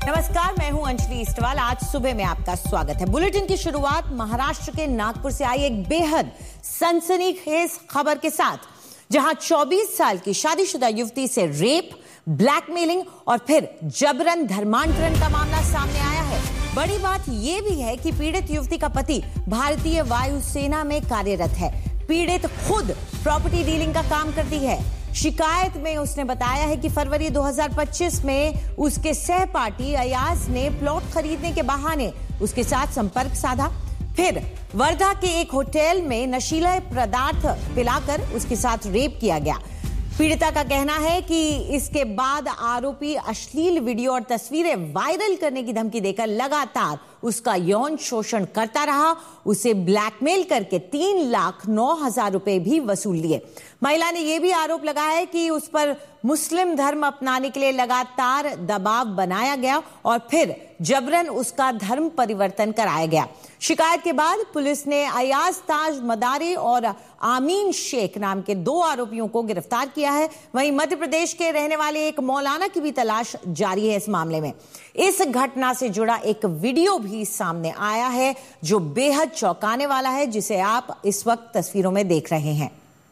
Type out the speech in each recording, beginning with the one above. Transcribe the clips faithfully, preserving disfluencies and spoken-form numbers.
नमस्कार, मैं हूं अंजलि इस्टवाल। आज सुबह में आपका स्वागत है। बुलेटिन की शुरुआत महाराष्ट्र के नागपुर से आई एक बेहद सनसनीखेज खबर के साथ, जहां चौबीस साल की शादीशुदा युवती से रेप, ब्लैकमेलिंग और फिर जबरन धर्मांतरण का मामला सामने आया है। बड़ी बात यह भी है कि पीड़ित युवती का पति भारतीय वायुसेना में कार्यरत है। पीड़ित खुद प्रॉपर्टी डीलिंग का काम करती है। शिकायत में उसने बताया है कि फरवरी दो हज़ार पच्चीस में उसके सहपाठी अयाज ने प्लॉट खरीदने के बहाने उसके साथ संपर्क साधा। फिर वर्धा के एक होटल में नशीला पदार्थ पिलाकर उसके साथ रेप किया गया। पीड़िता का कहना है कि इसके बाद आरोपी अश्लील वीडियो और तस्वीरें वायरल करने की धमकी देकर लगातार उसका यौन शोषण करता रहा। उसे ब्लैकमेल करके तीन लाख नौ हजार रुपए भी वसूल लिए। महिला ने यह भी आरोप लगाया है कि उस पर मुस्लिम धर्म अपनाने के लिए लगातार दबाव बनाया गया और फिर जबरन उसका धर्म परिवर्तन कराया गया। शिकायत के बाद पुलिस ने अयाज ताज मदारी और आमीन शेख नाम के दो आरोपियों को गिरफ्तार किया है। वहीं मध्य प्रदेश के रहने वाले एक मौलाना की भी तलाश जारी है। इस मामले में इस घटना से जुड़ा एक वीडियो भी सामने आया है जो बेहद चौंकाने वाला है, जिसे आप इस वक्त तस्वीरों में देख रहे हैं।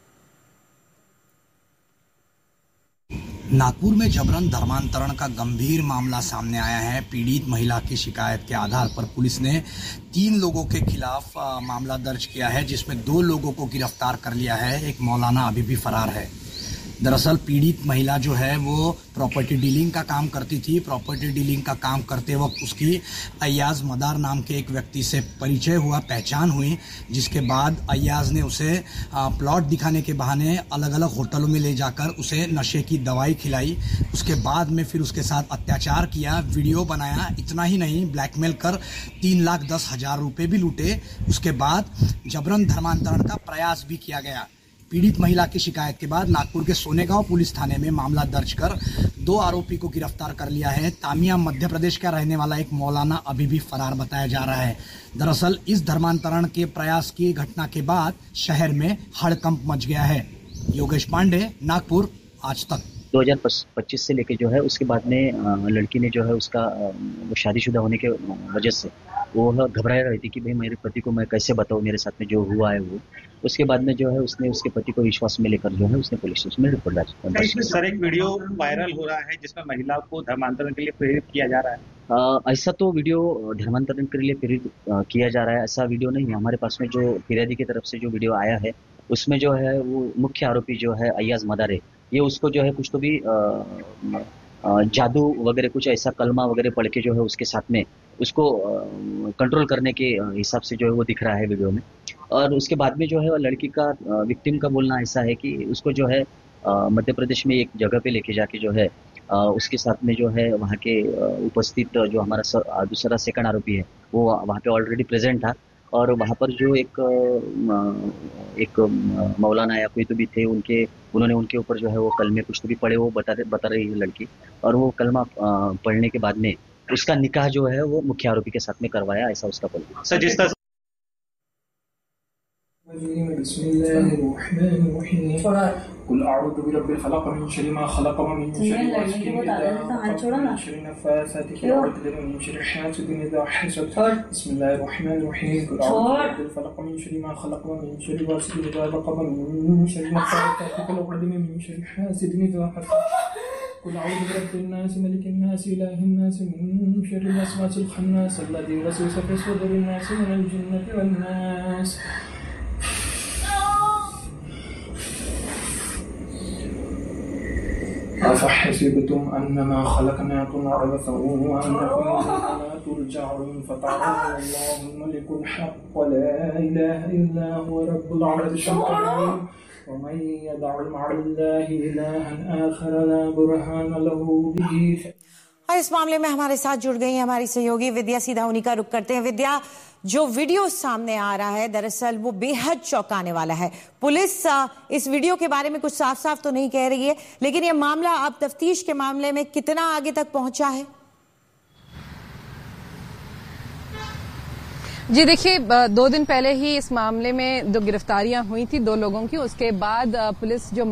नागपुर में जबरन धर्मांतरण का गंभीर मामला सामने आया है। पीड़ित महिला की शिकायत के आधार पर पुलिस ने तीन लोगों के खिलाफ आ, मामला दर्ज किया है, जिसमें दो लोगों को गिरफ्तार कर लिया है। एक मौलाना अभी भी फरार है। दरअसल पीड़ित महिला जो है वो प्रॉपर्टी डीलिंग का काम करती थी। प्रॉपर्टी डीलिंग का काम करते वक्त उसकी अयाज मदार नाम के एक व्यक्ति से परिचय हुआ, पहचान हुई, जिसके बाद अयाज ने उसे प्लॉट दिखाने के बहाने अलग अलग होटलों में ले जाकर उसे नशे की दवाई खिलाई। उसके बाद में फिर उसके साथ अत्याचार किया, वीडियो बनाया। इतना ही नहीं, ब्लैकमेल कर तीन लाख दस हजार रुपये भी लूटे। उसके बाद जबरन धर्मांतरण का प्रयास भी किया गया। पीड़ित महिला की शिकायत के बाद नागपुर के सोनेगांव पुलिस थाने में मामला दर्ज कर दो आरोपी को गिरफ्तार कर लिया है। तामिया मध्य प्रदेश का रहने वाला एक मौलाना अभी भी फरार बताया जा रहा है। दरअसल इस धर्मांतरण के प्रयास की घटना के बाद शहर में हड़कंप मच गया है। योगेश पांडे, नागपुर, आज तक। दो हज़ार पच्चीस से लेके जो है उसके बाद में लड़की ने जो है उसका वो शादीशुदा होने के वजह से वो घबराया रही थी कि भाई मेरे पति को मैं कैसे बताऊँ मेरे साथ में जो हुआ है वो। उसके बाद में जो है उसने उसके पति को विश्वास में लेकर जो है उसने पुलिस स्टेशन में रिपोर्ट डाली। इसमें सर एक वीडियो वायरल हो रहा है जिसमें महिला को धर्मांतरण के लिए प्रेरित किया जा रहा है। आ, ऐसा तो वीडियो धर्मांतरण के लिए प्रेरित किया जा रहा है, ऐसा वीडियो नहीं है। हमारे पास में जो फिर्यादी की तरफ से जो वीडियो आया है उसमें जो है वो मुख्य आरोपी जो है अयाज मदारे, ये उसको जो है कुछ तो भी आ, आ, जादू वगैरह कुछ ऐसा कलमा वगैरह पढ़ के जो है उसके साथ में उसको कंट्रोल करने के हिसाब से जो है वो दिख रहा है वीडियो में। और उसके बाद में जो है लड़की का विक्टिम का बोलना ऐसा है कि उसको जो है मध्य प्रदेश में एक जगह पे लेके जाके जो है आ, उसके साथ में जो है वहाँ के उपस्थित जो हमारा दूसरा सेकंड आरोपी है वो वहाँ पे ऑलरेडी प्रेजेंट था। और वहाँ पर जो एक एक मौलाना या कोई तो भी थे, उनके उन्होंने उनके ऊपर जो है वो कलमे कुछ तो भी पढ़े, वो बता बता रही है लड़की। और वो कलमा पढ़ने के बाद में उसका निकाह जो है वो मुख्य आरोपी के साथ में करवाया, ऐसा उसका बोलना। सर जिस तरह कुल अऊज़ु बिरब्बिल फलक मिन शर्रि मा खलक मिन शर्रि गासिकिन इज़ा शर्रि नफ़ासाति फ़िल उक़द मिन शर्रि हासिदिन इज़ा हसद बिस्मिल्लाहिर रहमानिर रहीम कुल अऊज़ु बिरब्बिल फलक मिन शर्रि मा खलक मिन शर्रि गासिकिन इज़ा वक़ब मिन शर्रि नफ़ासाति फ़िल उक़द मिन शर्रि हासिदिन इज़ा हसद कुल अऊज़ु बिरब्बिन नास मलिकिन नास इलाहिन नास मिन शर्रिल वसवासिल खन्नास अल्लज़ी युवस्विसु फ़ी सुदूरिन नास मिनल जिन्नति वन नास। أفحسبتم أنما خلقناكم عبثا وأنكم إلينا ترجعون فتعالى الله الملك الحق لا إله إلا هو رب العرش العظيم ومن يدع مع الله إلها آخر لا برهان له به। और इस मामले में हमारे साथ जुड़ गई हमारी सहयोगी विद्या। सीधा उन्हीं का रुख करते हैं। विद्या, जो वीडियो सामने आ रहा है दरअसल वो बेहद चौंकाने वाला है। पुलिस इस वीडियो के बारे में कुछ साफ साफ तो नहीं कह रही है, लेकिन ये मामला अब तफ्तीश के मामले में कितना आगे तक पहुंचा है? जी देखिए, दो दिन पहले ही इस मामले में दो गिरफ्तारियां हुई थी दो लोगों की। उसके बाद पुलिस जो